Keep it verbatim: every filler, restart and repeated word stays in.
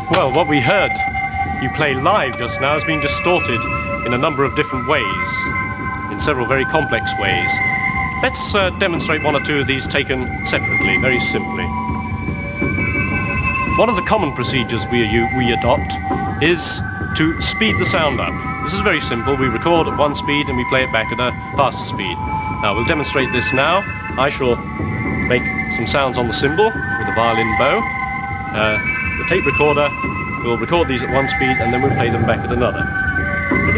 Well, what we heard you play live just now has been distorted in a number of different ways, in several very complex ways. Let's uh, demonstrate one or two of these taken separately, very simply. One of the common procedures we, we adopt is to speed the sound up. This is very simple. We record at one speed and we play it back at a faster speed. Now, we'll demonstrate this now. I shall make some sounds on the cymbal with a violin bow. Uh, the tape recorder will record these at one speed and then we'll play them back at another.